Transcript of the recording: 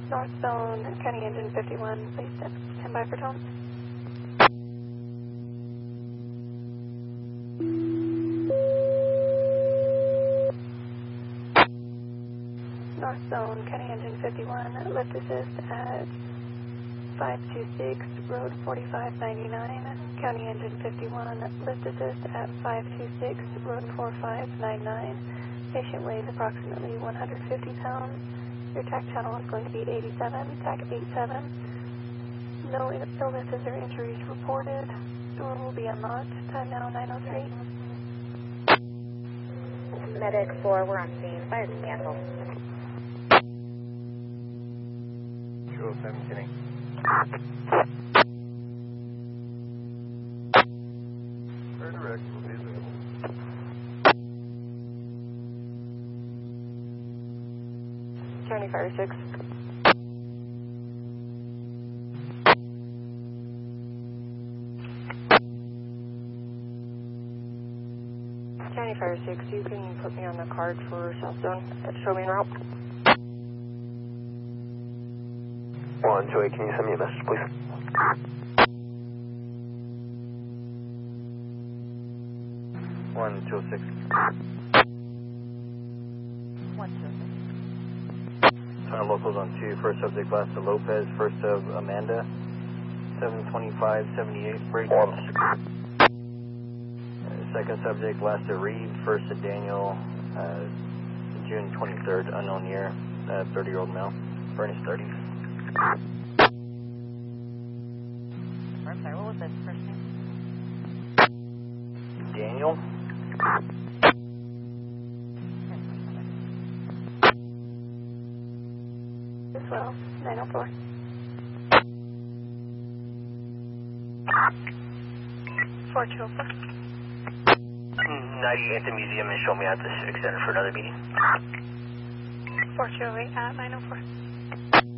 North Zone, County Engine 51, please stand by for tone. North Zone, County Engine 51, lift assist at 526, road 4599. County Engine 51, lift assist at 526, road 4599. Patient weighs approximately 150 pounds. Your TAC channel is going to be 87, TAC 87. No illnesses or injuries reported. Door will be unlocked. Time now 9:03. Medic 4, we're on scene. Fire to cancel. 207, Kenny. Very direct, will be available. County Fire 6. County Fire 6, you can put me on the card for South Zone at Show Me en route. 1, Joey, can you send me a message, please? One, 206. 126. Locals on 2, first subject last to Lopez, first of Amanda, 725-78, break. Second subject last to Reed, first to Daniel, June 23rd, unknown year, 30-year-old male, Furnace 30s. I'm sorry, what was that first name? Daniel. As well, 904. 4204. 98 at the museum and show me at the Civic Center for another meeting. 4208 at 904.